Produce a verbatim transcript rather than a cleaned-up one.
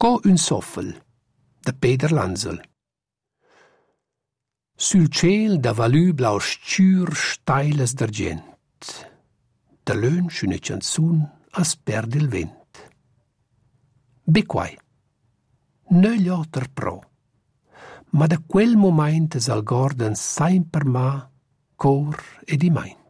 Co un soffel, da Peter Lanzel. Sul ciel da valù blau scür steiles d'argent, da lunch una canzun as perde il vent. Bequai, nögli otter pro, ma da quel moment sal gorden sempre ma cor ed i maint.